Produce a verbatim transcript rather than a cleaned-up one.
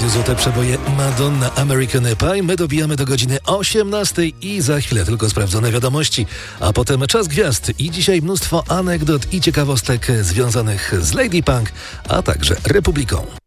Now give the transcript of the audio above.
radiu Złote Przeboje Madonna American Pie. My dobijamy do godziny osiemnastej i za chwilę tylko sprawdzone wiadomości, a potem Czas Gwiazd i dzisiaj mnóstwo anegdot i ciekawostek związanych z Lady Punk, a także Republiką.